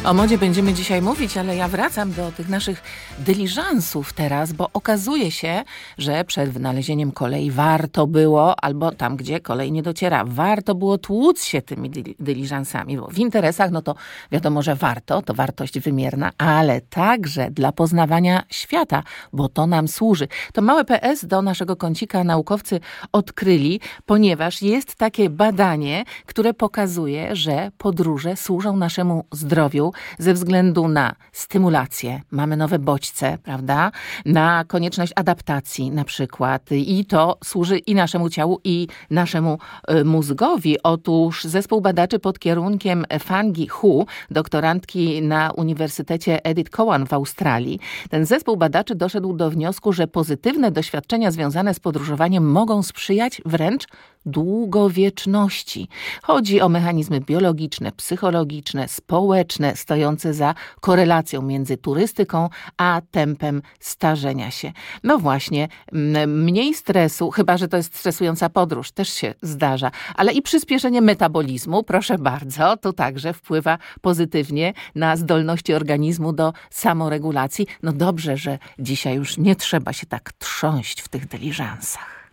O modzie będziemy dzisiaj mówić, ale ja wracam do tych naszych dyliżansów teraz, bo okazuje się, że przed wynalezieniem kolei warto było, albo tam, gdzie kolej nie dociera, warto było tłuc się tymi dyliżansami, bo w interesach, no to wiadomo, że warto, to wartość wymierna, ale także dla poznawania świata, bo to nam służy. To małe PS do naszego kącika naukowcy odkryli, ponieważ jest takie badanie, które pokazuje, że podróże służą naszemu zdrowiu ze względu na stymulację. Mamy nowe bodźce, prawda? Na konieczność adaptacji na przykład. I to służy i naszemu ciału, i naszemu mózgowi. Otóż zespół badaczy pod kierunkiem Fangi Hu, doktorantki na Uniwersytecie Edith Cowan w Australii. Ten zespół badaczy doszedł do wniosku, że pozytywne doświadczenia związane z podróżowaniem mogą sprzyjać wręcz długowieczności. Chodzi o mechanizmy biologiczne, psychologiczne, społeczne, stojące za korelacją między turystyką a tempem starzenia się. No właśnie, mniej stresu, chyba że to jest stresująca podróż, też się zdarza, ale i przyspieszenie metabolizmu, proszę bardzo, to także wpływa pozytywnie na zdolności organizmu do samoregulacji. No dobrze, że dzisiaj już nie trzeba się tak trząść w tych dyliżansach.